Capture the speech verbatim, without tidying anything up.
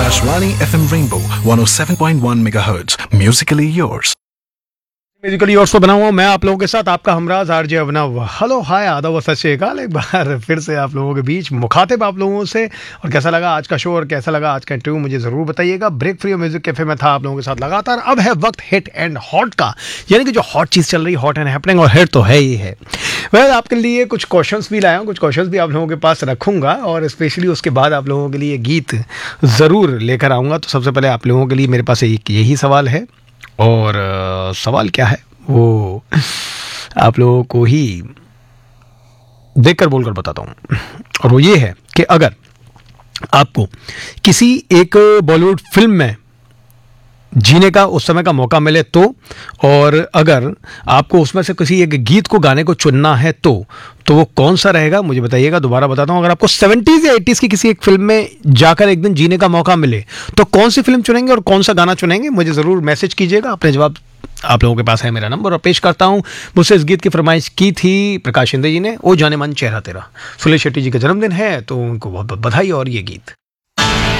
Akashvani F M Rainbow one oh seven point one megahertz. Musically yours. Musically और बना हुआ मैं आप लोगों के साथ आपका हमराज आरजे अभिनव। हेलो हाय आदाब व सत श्री अकाल। एक बार फिर से आप लोगों के बीच मुखातिब आप लोगों से। और कैसा लगा आज का शो और कैसा लगा आज का इंटरव्यू मुझे ज़रूर बताइएगा। ब्रेक फ्री और म्यूजिक कैफे में था आप लोगों के साथ लगातार। अब है वक्त हिट एंड हॉट का, यानी कि जो हॉट चीज़ चल रही है, हॉट एंड हैपनिंग, और हिट तो है ही है। वह आपके लिए कुछ क्वेश्चंस भी लाया हूँ, कुछ क्वेश्चंस भी आप लोगों के पास रखूँगा और स्पेशली उसके बाद आप लोगों के लिए गीत ज़रूर लेकर आऊँगा। तो सबसे पहले आप लोगों के लिए मेरे पास एक यही सवाल है, और आ, सवाल क्या है वो आप लोगों को ही देखकर बोलकर बताता हूँ। और वो ये है कि अगर आपको किसी एक बॉलीवुड फिल्म में जीने का उस समय का मौका मिले तो, और अगर आपको उसमें से किसी एक गीत को गाने को चुनना है तो तो वो कौन सा रहेगा मुझे बताइएगा। दोबारा बताता हूँ, अगर आपको सेवेंटीज़ या एटीज़ की किसी एक फिल्म में जाकर एक दिन जीने का मौका मिले तो कौन सी फिल्म चुनेंगे और कौन सा गाना चुनेंगे, मुझे ज़रूर मैसेज कीजिएगा। अपने जवाब आप लोगों के पास है मेरा नंबर, और पेश करता हूँ। मुझसे इस गीत की फरमाइश की थी प्रकाश शिंदे जी ने, ओ जाने मन चेहरा तेरा। सुलेश शेट्टी जी का जन्मदिन है तो उनको बहुत बहुत बधाई और ये गीत।